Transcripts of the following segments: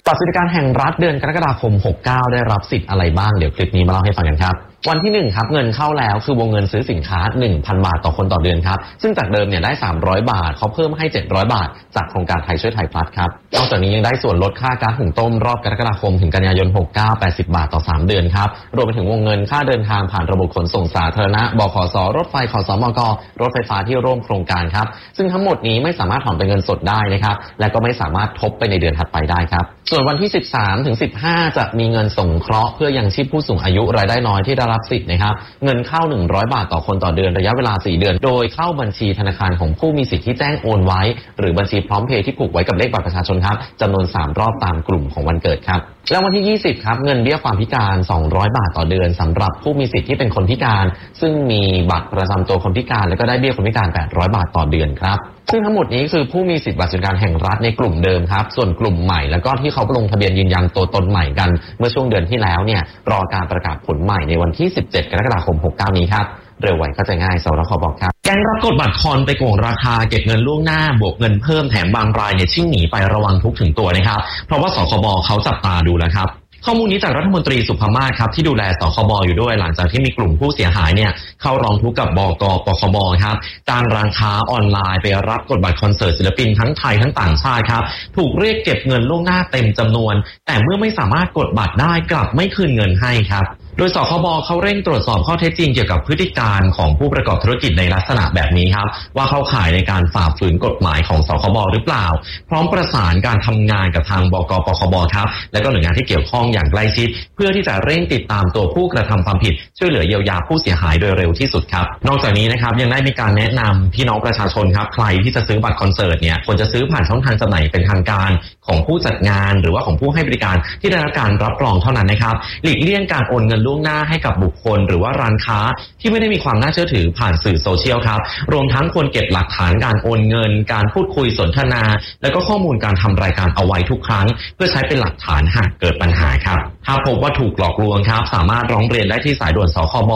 บัตรสวัสดิการแห่งรัฐเดือนกรกฎาคม 69 ได้รับสิทธิ์อะไรบ้างเดี๋ยวคลิปนี้มาเล่าให้ฟังกันครับวันที่1ครับเงินเข้าแล้วคือวงเงินซื้อสินค้า 1,000 บาทต่อคนต่อเดือนครับซึ่งจากเดิมเนี่ยได้300 บาทเขาเพิ่มให้700 บาทจากโครงการไทยช่วยไทยพลัสครับนอกจากนี้ยังได้ส่วนลดค่าก๊าซหุงต้มรอบกรกฎาคมถึงกันยายน 69 80 บาทต่อ3เดือนครับรวมไปถึงวงเงินค่าเดินทางผ่านระบบขนส่งสาธารณะบขส.รถไฟขสมก.รถไฟฟ้าที่ร่วมโครงการครับซึ่งทั้งหมดนี้ไม่สามารถถอนเป็นเงินสดได้นะครับและก็ไม่สามารถทบไปในเดือนถัดไปได้ครับส่วนวันที่13ถึง15จะมีเงินสงเคราะห์เพื่อยังชีพผู้สูงอายุรายได้น้อยที่ได้รับสิทธิ์นะครับเงินเข้า100 บาทต่อคนต่อเดือนระยะเวลา4เดือนโดยเข้าบัญชีธนาคารของผู้มีสิทธิ์ที่แจ้งโอนไว้หรือบัญชีพร้อมเพย์ที่ผูกไว้กับเลขบัตรประชาชนครับจำนวน3รอบตามกลุ่มของวันเกิดครับแล้ววันที่20ครับเงินเบี้ยความพิการ200 บาทต่อเดือนสำหรับผู้มีสิทธิ์ที่เป็นคนพิการซึ่งมีบัตรประจำตัวคนพิการและก็ได้เบี้ยคนพิการ800 บาทต่อเดือนครับซึ่งทั้งหมดนี้คือผู้มีสิทธิ์บัตรสวัสดิการแห่งรัฐในกลุ่มเดิมครับส่วนกลุ่มใหม่แล้วก็ที่เขาลงทะเบียนยืนยันตัวตนใหม่กันเมื่อช่วงเดือนที่แล้วเนี่ยรอการประกาศผลใหม่ในวันที่17 กรกฎาคม 69 นี้ครับเร็วไวเข้าใจง่ายสรคบอกครับแก๊งรับกดบัตรคอนไปโกงราคาเก็บเงินล่วงหน้าบวกเงินเพิ่มแถมบางรายเนี่ยชิ่งหนีไประวังทุกถึงตัวนะครับเพราะว่าสคบเขาจับตาดูแล้วครับข้อมูลนี้จากรัฐมนตรีสุภมาศครับที่ดูแลสคบอยู่ด้วยหลังจากที่มีกลุ่มผู้เสียหายเนี่ยเข้าร้องทุกข์กับบก.ปคบครับจ้างร้านค้าออนไลน์ไปรับกดบัตรคอนเสิร์ตศิลปินทั้งไทยทั้งต่างชาติครับถูกเรียกเก็บเงินล่วงหน้าเต็มจำนวนแต่เมื่อไม่สามารถกดบัตรได้กลับไม่คืนเงินให้ครับโดยสคบเขาเร่งตรวจสอบข้อเท็จจริงเกี่ยวกับพฤติการของผู้ประกอบธุรกิจในลักษณะแบบนี้ครับว่าเข้าข่ายในการฝ่าฝืนกฎหมายของสคบหรือเปล่าพร้อมประสานการทำงานกับทางบก.ปคบครับและก็หน่วยงานที่เกี่ยวข้องอย่างใกล้ชิดเพื่อที่จะเร่งติดตามตัวผู้กระทำความผิดช่วยเหลือเยียวยาผู้เสียหายโดยเร็วที่สุดครับนอกจากนี้นะครับยังได้มีการแนะนำพี่น้องประชาชนครับใครที่จะซื้อบัตรคอนเสิร์ตเนี่ยควรจะซื้อผ่านช่องทางจำหน่ายเป็นทางการของผู้จัดงานหรือว่าของผู้ให้บริการที่ได้รับการรับรองเท่านั้นนะครับหลีกเลี่ยงการโอนเงินล่วงหน้าให้กับบุคคลหรือว่าร้านค้าที่ไม่ได้มีความน่าเชื่อถือผ่านสื่อโซเชียลครับรวมทั้งควรเก็บหลักฐานการโอนเงินการพูดคุยสนทนาและก็ข้อมูลการทำรายการเอาไว้ทุกครั้งเพื่อใช้เป็นหลักฐานหากเกิดปัญหาครับถ้าพบว่าถูกหลอกลวงครับสามารถร้องเรียนได้ที่สายด่วนสคบ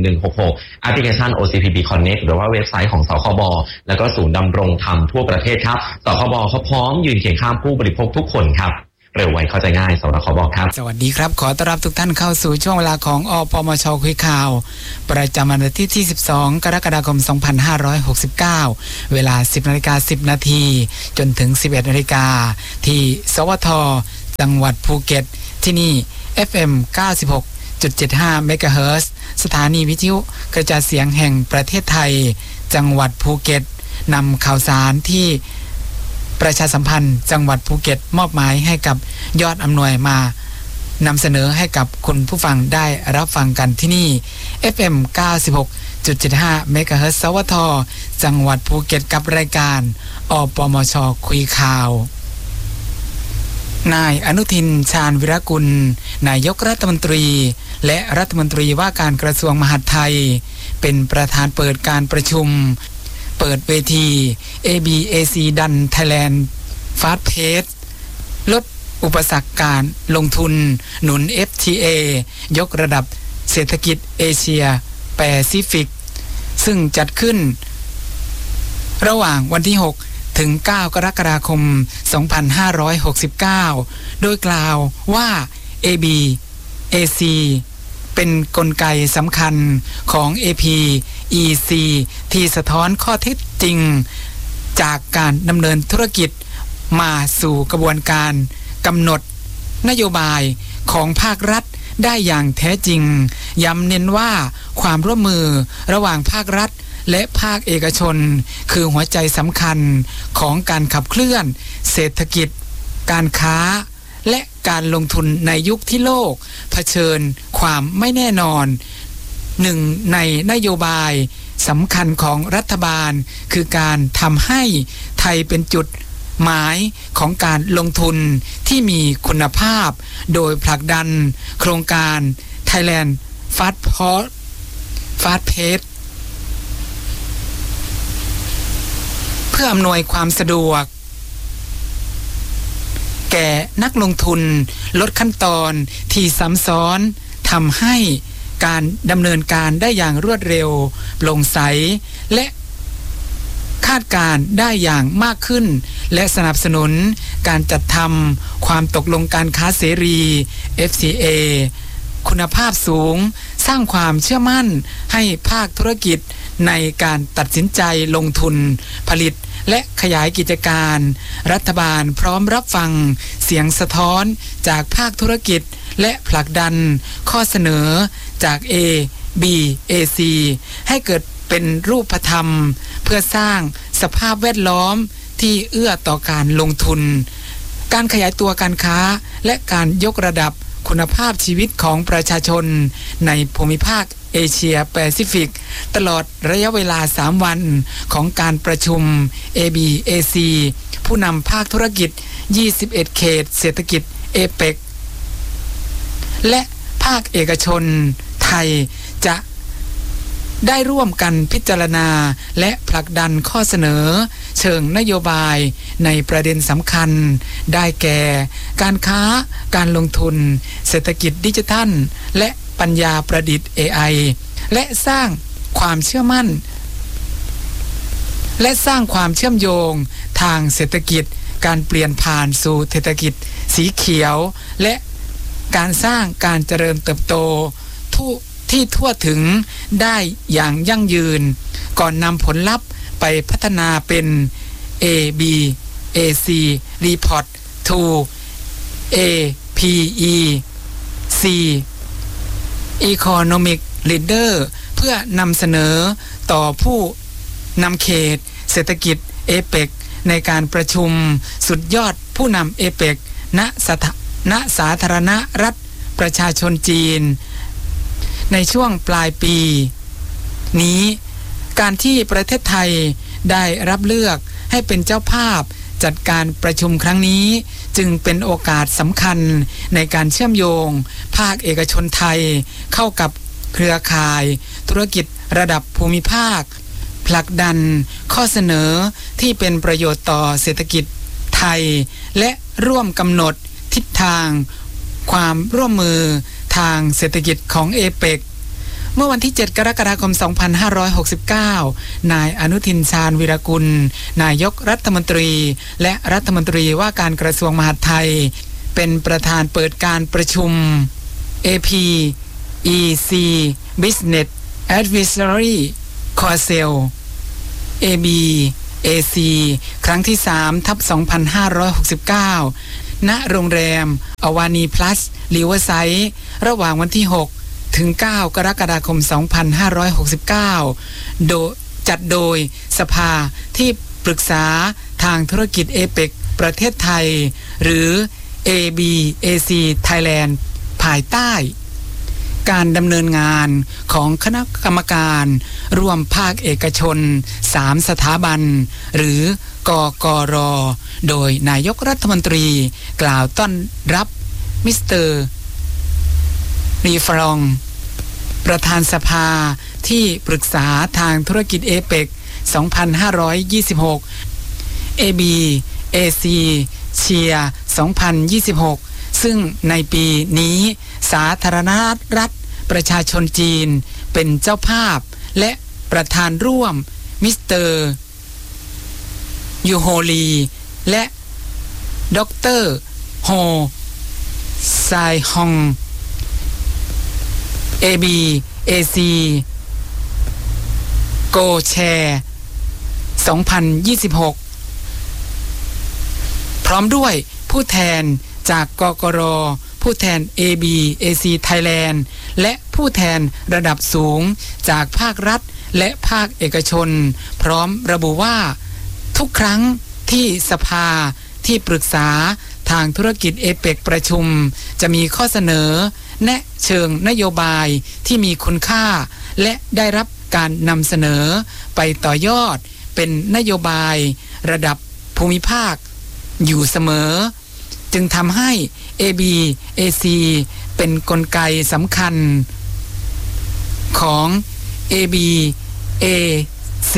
1166แอปพลิเคชัน OCPP Connect หรือว่าเว็บไซต์ของสคบแล้วก็ศูนย์ดำรงธรรมทั่วประเทศครับสคบเขาพร้อมยืนเคียงข้างผู้บริโภคทุกคนครับเร็วไวเข้าใจง่ายสรคบครับสวัสดีครับขอต้อนรับทุกท่านเข้าสู่ช่วงเวลาของอปมชคุยข่าวประจำวันอาทิตย์ที่12 กรกฎาคม 2569 เวลา 10:10 นาทีจนถึง 11 นาฬิกาที่สวทจังหวัดภูเก็ตที่นี่ FM 96.75 เมกะเฮิรตซ์สถานีวิทยุกระจายเสียงแห่งประเทศไทยจังหวัดภูเก็ตนำข่าวสารที่ประชาสัมพันธ์จังหวัดภูเก็ตมอบหมายให้กับยอดอำนวยมานำเสนอให้กับคุณผู้ฟังได้รับฟังกันที่นี่ FM 96.75 เมกะเฮิรตซ์สวทจังหวัดภูเก็ตกับรายการอปมชคุยข่าวนายอนุทินชาญวิรกุลนายกรัฐมนตรีและรัฐมนตรีว่าการกระทรวงมหาดไทยเป็นประธานเปิดการประชุมเปิดเวที ABAC ดัน Thailand Fast Pace ลดอุปสรรคการลงทุนหนุน FTA ยกระดับเศรษฐกิจเอเชียแปซิฟิกซึ่งจัดขึ้นระหว่างวันที่6ถึง9 กรกฎาคม 2569 โดยกล่าวว่า ABAC เป็นกลไกสำคัญของ APEC ที่สะท้อนข้อเท็จจริงจากการดำเนินธุรกิจมาสู่กระบวนการกำหนดนโยบายของภาครัฐได้อย่างแท้จริงย้ำเน้นว่าความร่วมมือระหว่างภาครัฐและภาคเอกชนคือหัวใจสำคัญของการขับเคลื่อนเศรษฐกิจการค้าและการลงทุนในยุคที่โลกเผชิญความไม่แน่นอนหนึ่งในนโยบายสำคัญของรัฐบาลคือการทำให้ไทยเป็นจุดหมายของการลงทุนที่มีคุณภาพโดยผลักดันโครงการ Thailand Fast Pace เพื่ออำนวยความสะดวกแก่นักลงทุนลดขั้นตอนที่ซ้ำซ้อนทำให้การดำเนินการได้อย่างรวดเร็วโปร่งใสและคาดการณ์ได้อย่างมากขึ้นและสนับสนุนการจัดทำความตกลงการค้าเสรี FTA คุณภาพสูงสร้างความเชื่อมั่นให้ภาคธุรกิจในการตัดสินใจลงทุนผลิตและขยายกิจการรัฐบาลพร้อมรับฟังเสียงสะท้อนจากภาคธุรกิจและผลักดันข้อเสนอจาก ABAC ให้เกิดเป็นรูปธรรมเพื่อสร้างสภาพแวดล้อมที่เอื้อต่อการลงทุนการขยายตัวการค้าและการยกระดับคุณภาพชีวิตของประชาชนในภูมิภาคเอเชียแปซิฟิกตลอดระยะเวลา3วันของการประชุม ABAC ผู้นำภาคธุรกิจ21เขตเศรษฐกิจเอเปกและภาคเอกชนไทยจะได้ร่วมกันพิจารณาและผลักดันข้อเสนอเชิงนโยบายในประเด็นสำคัญได้แก่การค้าการลงทุนเศรษฐกิจดิจิทัลและปัญญาประดิษฐ์ AI และสร้างความเชื่อมั่นและสร้างความเชื่อมโยงทางเศรษฐกิจการเปลี่ยนผ่านสู่เศรษฐกิจสีเขียวและการสร้างการเจริญเติบโตที่ทั่วถึงได้อย่างยั่งยืนก่อนนำผลลัพธ์ไปพัฒนาเป็น ABAC Report to APEC Economic Leader เพื่อนำเสนอต่อผู้นำเขตเศรษฐกิจเอเปกในการประชุมสุดยอดผู้นำเอเปกณสาธารณรัฐประชาชนจีนในช่วงปลายปีนี้การที่ประเทศไทยได้รับเลือกให้เป็นเจ้าภาพจัดการประชุมครั้งนี้จึงเป็นโอกาสสำคัญในการเชื่อมโยงภาคเอกชนไทยเข้ากับเครือข่ายธุรกิจระดับภูมิภาคผลักดันข้อเสนอที่เป็นประโยชน์ต่อเศรษฐกิจไทยและร่วมกำหนดทิศทางความร่วมมือทางเศรษฐกิจของเอเปกเมื่อวันที่7กรกฎาคม2569นายอนุทินชาญวีรกุลนายกรัฐมนตรีและรัฐมนตรีว่าการกระทรวงมหาดไทยเป็นประธานเปิดการประชุม APEC Business Advisory Council ABAC ครั้งที่ 3/2569 ณ โรงแรมอวานีพลัสริเวอร์ไซด์ระหว่างวันที่6ถึง9กรกฎาคม2569จัดโดยสภาที่ปรึกษาทางธุรกิจเอเปกประเทศไทยหรือ ABAC Thailand ภายใต้การดำเนินงานของคณะกรรมการร่วมภาคเอกชน3สถาบันหรือกกร.โดยนายกรัฐมนตรีกล่าวต้อนรับมิสเตอร์รีฟรองประธานสภาที่ปรึกษาทางธุรกิจเอเปก2526 ABAC เชียร์2026ซึ่งในปีนี้สาธารณรัฐประชาชนจีนเป็นเจ้าภาพและประธานร่วมมิสเตอร์ยูโฮลีและดร.โฮไซฮอง ABAC โกแชร์2026พร้อมด้วยผู้แทนจากกกร.ผู้แทน ABAC Thailand และผู้แทนระดับสูงจากภาครัฐและภาคเอกชนพร้อมระบุว่าทุกครั้งที่สภาที่ปรึกษาทางธุรกิจเอเปกประชุมจะมีข้อเสนอแนะเชิงนโยบายที่มีคุณค่าและได้รับการนำเสนอไปต่อยอดเป็นนโยบายระดับภูมิภาคอยู่เสมอจึงทำให้ ABAC เป็นกลไกสำคัญของ ABAC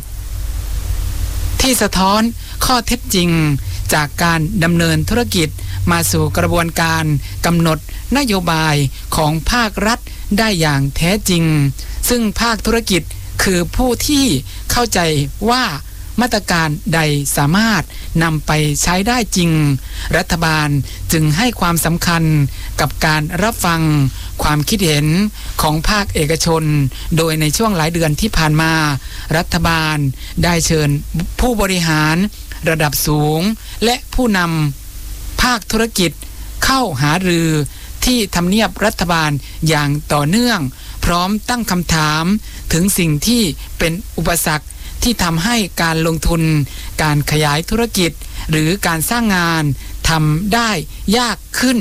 ที่สะท้อนข้อเท็จจริงจากการดำเนินธุรกิจมาสู่กระบวนการกำหนดนโยบายของภาครัฐได้อย่างแท้จริงซึ่งภาคธุรกิจคือผู้ที่เข้าใจว่ามาตรการใดสามารถนำไปใช้ได้จริงรัฐบาลจึงให้ความสำคัญกับการรับฟังความคิดเห็นของภาคเอกชนโดยในช่วงหลายเดือนที่ผ่านมารัฐบาลได้เชิญผู้บริหารระดับสูงและผู้นำภาคธุรกิจเข้าหารือที่ทำเนียบรัฐบาลอย่างต่อเนื่องพร้อมตั้งคำถามถึงสิ่งที่เป็นอุปสรรคที่ทำให้การลงทุนการขยายธุรกิจหรือการสร้างงานทำได้ยากขึ้น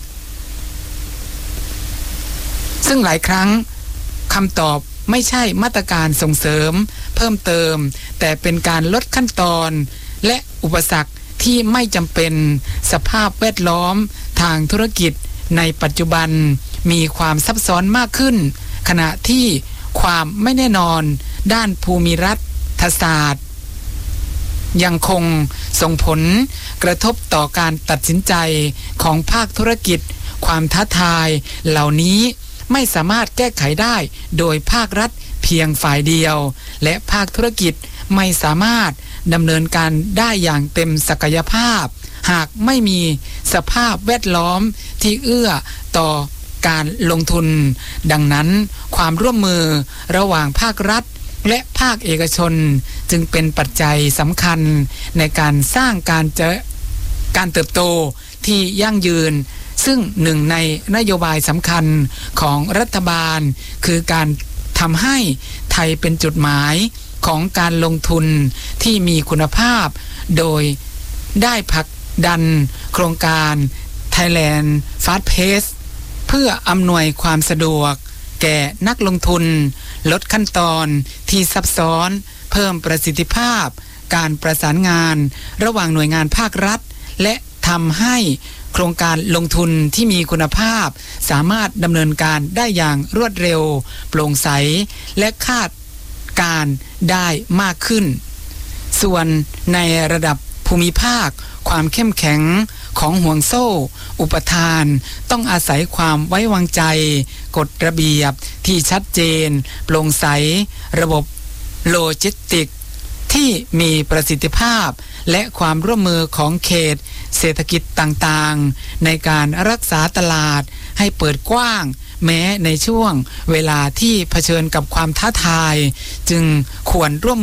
ซึ่งหลายครั้งคำตอบไม่ใช่มาตรการส่งเสริมเพิ่มเติมแต่เป็นการลดขั้นตอนและอุปสรรคที่ไม่จำเป็นสภาพแวดล้อมทางธุรกิจในปัจจุบันมีความซับซ้อนมากขึ้นขณะที่ความไม่แน่นอนด้านภูมิรัฐศาสตร์ยังคงส่งผลกระทบต่อการตัดสินใจของภาคธุรกิจความท้าทายเหล่านี้ไม่สามารถแก้ไขได้โดยภาครัฐเพียงฝ่ายเดียวและภาคธุรกิจไม่สามารถดำเนินการได้อย่างเต็มศักยภาพหากไม่มีสภาพแวดล้อมที่เอื้อต่อการลงทุนดังนั้นความร่วมมือระหว่างภาครัฐและภาคเอกชนจึงเป็นปัจจัยสำคัญในการสร้างการเติบโตที่ยั่งยืนซึ่งหนึ่งในนโยบายสำคัญของรัฐบาลคือการทำให้ไทยเป็นจุดหมายของการลงทุนที่มีคุณภาพโดยได้ผลักดันโครงการ Thailand Fast Pace เพื่ออำนวยความสะดวกแก่นักลงทุนลดขั้นตอนที่ซับซ้อนเพิ่มประสิทธิภาพการประสานงานระหว่างหน่วยงานภาครัฐและทำให้โครงการลงทุนที่มีคุณภาพสามารถดำเนินการได้อย่างรวดเร็วโปร่งใสและคาดการได้มากขึ้นส่วนในระดับภูมิภาคความเข้มแข็งของห่วงโซ่อุปทานต้องอาศัยความไว้วางใจกฎระเบียบที่ชัดเจนโปร่งใสระบบโลจิสติกที่มีประสิทธิภาพและความร่วมมือของเขตเศรษฐกิจต่างๆในการรักษาตลาดให้เปิดกว้างแม้ในช่วงเวลาที่เผชิญกับความท้าทายจึงควรร่วม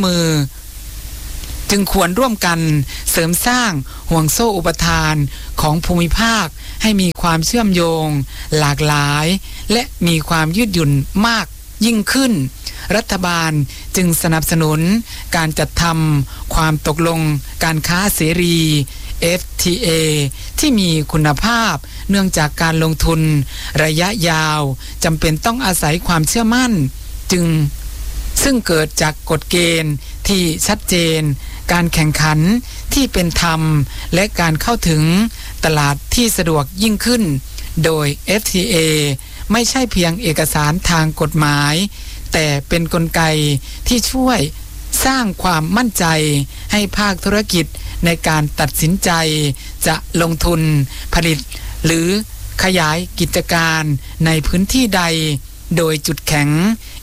กันเสริมสร้างห่วงโซ่อุปทานของภูมิภาคให้มีความเชื่อมโยงหลากหลายและมีความยืดหยุ่นมากยิ่งขึ้นรัฐบาลจึงสนับสนุนการจัดทำความตกลงการค้าเสรี FTA ที่มีคุณภาพเนื่องจากการลงทุนระยะยาวจำเป็นต้องอาศัยความเชื่อมั่นซึ่งเกิดจากกฎเกณฑ์ที่ชัดเจนการแข่งขันที่เป็นธรรมและการเข้าถึงตลาดที่สะดวกยิ่งขึ้นโดย FTA ไม่ใช่เพียงเอกสารทางกฎหมายแต่เป็นกลไกที่ช่วยสร้างความมั่นใจให้ภาคธุรกิจในการตัดสินใจจะลงทุนผลิตหรือขยายกิจการในพื้นที่ใดโดยจุดแข็ง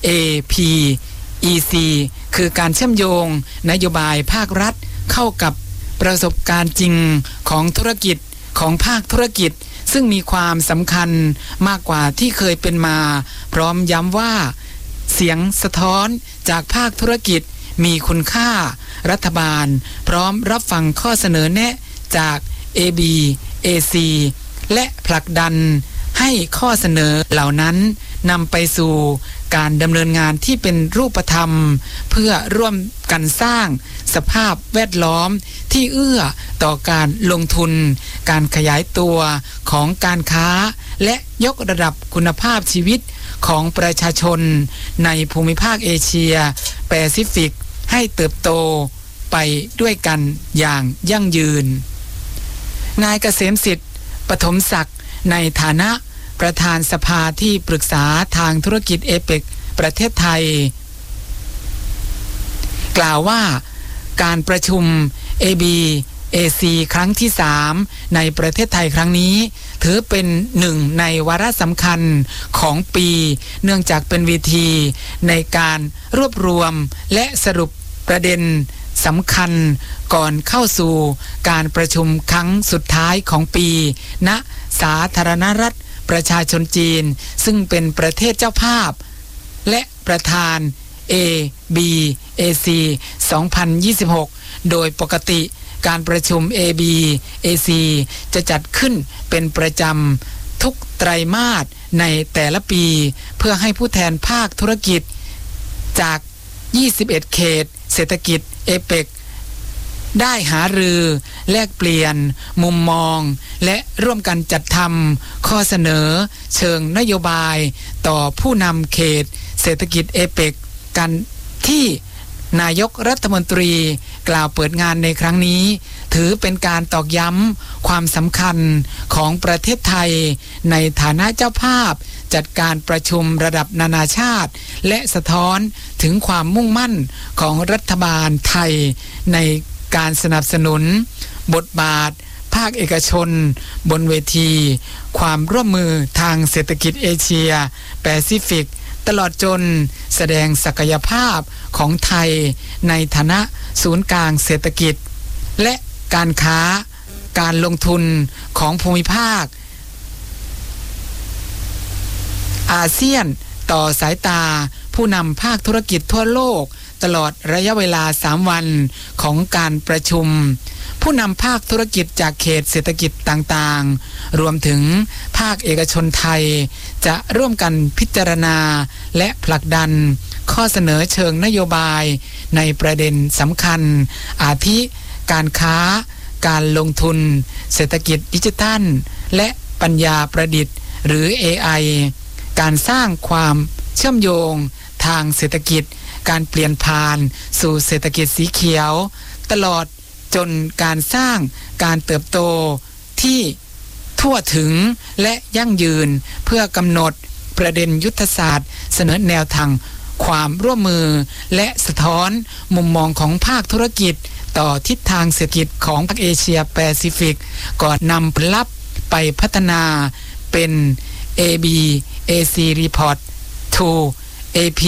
APEC คือการเชื่อมโยงนโยบายภาครัฐเข้ากับประสบการณ์จริงของธุรกิจของภาคธุรกิจซึ่งมีความสำคัญมากกว่าที่เคยเป็นมาพร้อมย้ำว่าเสียงสะท้อนจากภาคธุรกิจมีคุณค่ารัฐบาลพร้อมรับฟังข้อเสนอแนะจาก ABAC และผลักดันให้ข้อเสนอเหล่านั้นนำไปสู่การดำเนินงานที่เป็นรูปธรรมเพื่อร่วมกันสร้างสภาพแวดล้อมที่เอื้อต่อการลงทุนการขยายตัวของการค้าและยกระดับคุณภาพชีวิตของประชาชนในภูมิภาคเอเชียแปซิฟิกให้เติบโตไปด้วยกันอย่างยั่งยืนนายเกษมสิทธิ์ปฐมศักดิ์ในฐานะประธานสภาที่ปรึกษาทางธุรกิจเอเปกประเทศไทยกล่าวว่าการประชุม ABAC ครั้งที่ 3ในประเทศไทยครั้งนี้ถือเป็นหนึ่งในวาระสำคัญของปีเนื่องจากเป็นเวทีในการรวบรวมและสรุปประเด็นสำคัญก่อนเข้าสู่การประชุมครั้งสุดท้ายของปีณสาธารณรัฐประชาชนจีนซึ่งเป็นประเทศเจ้าภาพและประธาน ABAC 2026 โดยปกติการประชุม ABAC จะจัดขึ้นเป็นประจำทุกไตรมาสในแต่ละปีเพื่อให้ผู้แทนภาคธุรกิจจาก21เขตเศรษฐกิจเอเปกได้หารือแลกเปลี่ยนมุมมองและร่วมกันจัดทำข้อเสนอเชิงนโยบายต่อผู้นำเขตเศรษฐกิจเอเปกกันที่นายกรัฐมนตรีกล่าวเปิดงานในครั้งนี้ถือเป็นการตอกย้ำความสำคัญของประเทศไทยในฐานะเจ้าภาพจัดการประชุมระดับนานาชาติและสะท้อนถึงความมุ่งมั่นของรัฐบาลไทยในการสนับสนุนบทบาทภาคเอกชนบนเวทีความร่วมมือทางเศรษฐกิจเอเชียแปซิฟิกตลอดจนแสดงศักยภาพของไทยในฐานะศูนย์กลางเศรษฐกิจและการค้าการลงทุนของภูมิภาคอาเซียนต่อสายตาผู้นำภาคธุรกิจทั่วโลกตลอดระยะเวลา3วันของการประชุมผู้นำภาคธุรกิจจากเขตเศรษฐกิจต่างๆรวมถึงภาคเอกชนไทยจะร่วมกันพิจารณาและผลักดันข้อเสนอเชิงนโยบายในประเด็นสำคัญอาทิการค้าการลงทุนเศรษฐกิจดิจิทัลและปัญญาประดิษฐ์หรือ AI การสร้างความเชื่อมโยงทางเศรษฐกิจการเปลี่ยนผ่านสู่เศรษฐกิจสีเขียวตลอดจนการสร้างการเติบโตที่ทั่วถึงและยั่งยืนเพื่อกำหนดประเด็นยุทธศาสตร์เสนอแนวทางความร่วมมือและสะท้อนมุมมองของภาคธุรกิจต่อทิศทางเศรษฐกิจของภาคเอเชียแปซิฟิกก่อนนำผลลัพธ์ไปพัฒนาเป็น ABAC Report to AP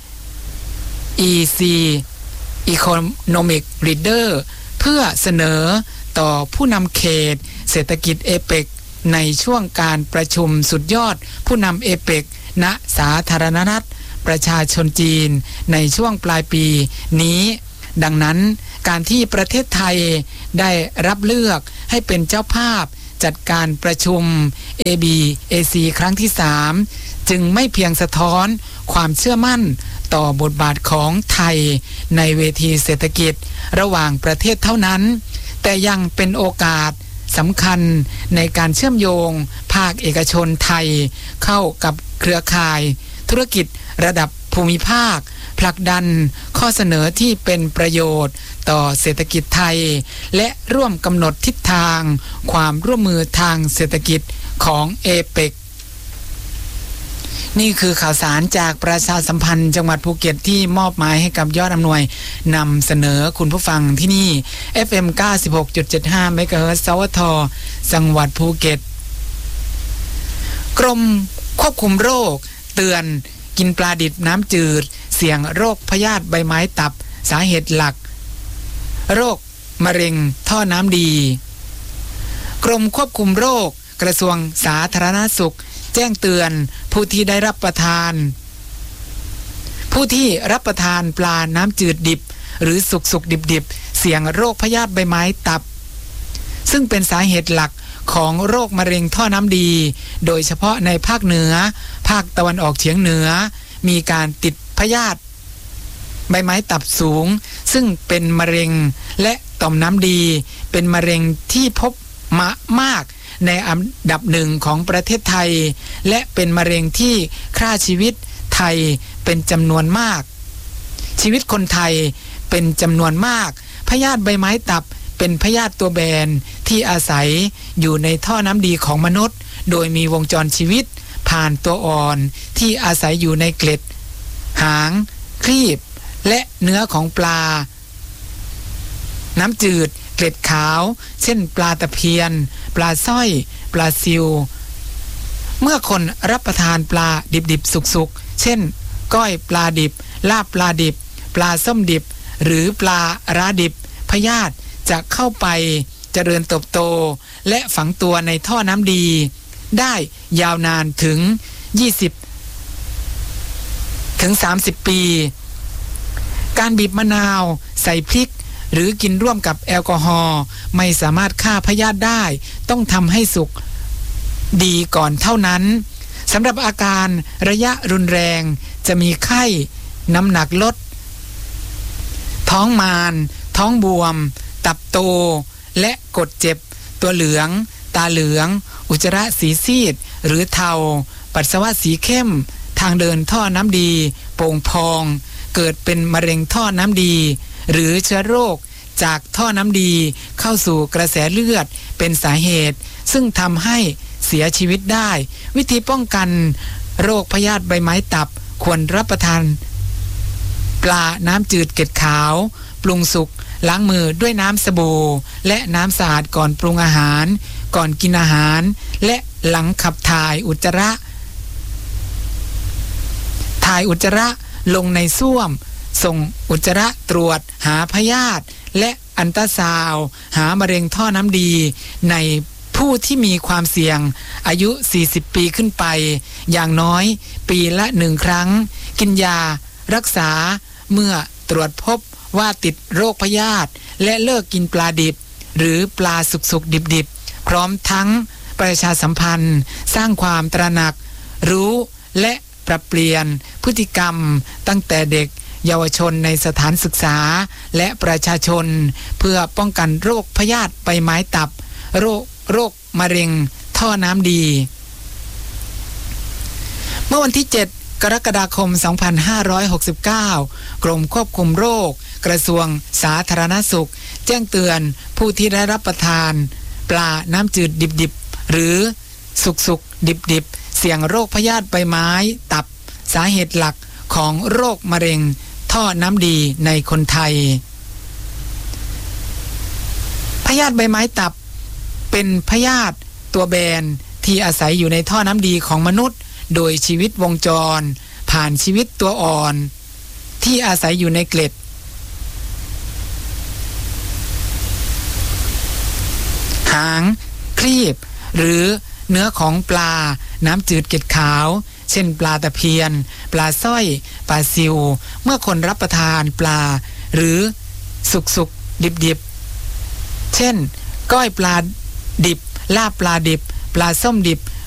EC Economic Leader เพื่อเสนอต่อผู้นำเขตเศรษฐกิจเอเปกในช่วงการประชุมสุดยอดผู้นำเอเปกณสาธารณรัฐประชาชนจีนในช่วงปลายปีนี้ดังนั้นการที่ประเทศไทยได้รับเลือกให้เป็นเจ้าภาพจัดการประชุม ABAC ครั้งที่3จึงไม่เพียงสะท้อนความเชื่อมั่นต่อบทบาทของไทยในเวทีเศรษฐกิจระหว่างประเทศเท่านั้นแต่ยังเป็นโอกาสสำคัญในการเชื่อมโยงภาคเอกชนไทยเข้ากับเครือข่ายธุรกิจระดับภูมิภาคผลักดันข้อเสนอที่เป็นประโยชน์ต่อเศรษฐกิจไทยและร่วมกำหนดทิศทางความร่วมมือทางเศรษฐกิจของเอเปกนี่คือข่าวสารจากประชาสัมพันธ์จังหวัดภูเก็ตที่มอบหมายให้กับยอดอำนวยนำเสนอคุณผู้ฟังที่นี่ FM 96.75 เมกะเฮิรตซ์ สวท จังหวัดภูเก็ตกรมควบคุมโรคเตือนกินปลาดิบน้ำจืดเสี่ยงโรคพยาธิใบไม้ตับสาเหตุหลักโรคมะเร็งท่อน้ำดีกรมควบคุมโรคกระทรวงสาธารณสุขแจ้งเตือนผู้ที่รับประทานปลาน้ำจืดดิบหรือสุกดิบเสี่ยงโรคพยาธิใบไม้ตับซึ่งเป็นสาเหตุหลักของโรคมะเร็งท่อน้ำดีโดยเฉพาะในภาคเหนือภาคตะวันออกเฉียงเหนือมีการติดพยาธิใบไม้ตับสูงซึ่งเป็นมะเร็งและต่อมน้ำดีเป็นมะเร็งที่พบมากในอันดับหนึ่งของประเทศไทยและเป็นมะเร็งที่ฆ่าชีวิตไทยเป็นจำนวนมากชีวิตคนไทยเป็นจำนวนมากพยาธิใบไม้ตับเป็นพยาธิตัวแบนที่อาศัยอยู่ในท่อน้ำดีของมนุษย์โดยมีวงจรชีวิตผ่านตัวอ่อนที่อาศัยอยู่ในเกล็ดหางครีบและเนื้อของปลาน้ำจืดเกล็ดขาวเช่นปลาตะเพียนปลาสร้อยปลาซิวเมื่อคนรับประทานปลาดิบๆสุกๆเช่นก้อยปลาดิบลาบปลาดิบปลาส้มดิบหรือปลาร้าดิบพยาธิจะเข้าไปเจริญเติบโตและฝังตัวในท่อน้ำดีได้ยาวนานถึง20 ถึง 30 ปีการบีบมะนาวใส่พริกหรือกินร่วมกับแอลกอฮอล์ไม่สามารถฆ่าพยาธิได้ต้องทำให้สุกดีก่อนเท่านั้นสำหรับอาการระยะรุนแรงจะมีไข้น้ำหนักลดท้องมานท้องบวมตับโตและกดเจ็บตัวเหลืองตาเหลืองอุจจาระสีซีดหรือเทาปัสสาวะสีเข้มทางเดินท่อน้ำดีโป่งพองเกิดเป็นมะเร็งท่อน้ำดีหรือเชื้อโรคจากท่อน้ำดีเข้าสู่กระแสเลือดเป็นสาเหตุซึ่งทำให้เสียชีวิตได้วิธีป้องกันโรคพยาธิใบไม้ตับควรรับประทานปลาน้ำจืดเกล็ดขาวปรุงสุกล้างมือด้วยน้ำสบู่และน้ำสะอาดก่อนปรุงอาหารก่อนกินอาหารและหลังขับถ่ายอุจจาระลงในส้วมส่งอุจจาระตรวจหาพยาธิและอัลตราซาวด์หามะเร็งท่อน้ำดีในผู้ที่มีความเสี่ยงอายุ40 ปีขึ้นไปอย่างน้อยปีละ1 ครั้งกินยารักษาเมื่อตรวจพบว่าติดโรคพยาธิและเลิกกินปลาดิบหรือปลาสุกๆดิบๆพร้อมทั้งประชาสัมพันธ์สร้างความตระหนักรู้และปรับเปลี่ยนพฤติกรรมตั้งแต่เด็กเยาวชนในสถานศึกษาและประชาชนเพื่อป้องกันโรคพยาธิใบไม้ตับโรคมะเร็งท่อน้ำดีเมื่อวันที่7 กรกฎาคม 2569 กรมควบคุมโรคกระทรวงสาธารณสุขแจ้งเตือนผู้ที่ได้รับประทานปลาน้ำจืดดิบๆหรือสุกๆดิบๆเสี่ยงโรคพยาธิใบไม้ตับสาเหตุหลักของโรคมะเร็งท่อน้ำดีในคนไทยพยาธิใบไม้ตับเป็นพยาธิตัวแบนที่อาศัยอยู่ในท่อน้ำดีของมนุษย์โดยชีวิตวงจรผ่านชีวิตตัวอ่อนที่อาศัยอยู่ในเกล็ดหางครีบหรือเนื้อของปลาน้ำจืดเกล็ดขาวเช่นปลาตะเพียนปลาสร้อยปลาซิวเมื่อคนรับประทานปลาหรือสุกดิบเช่นก้อยปลาดิบลาบปลาดิบปลาส้มดิบ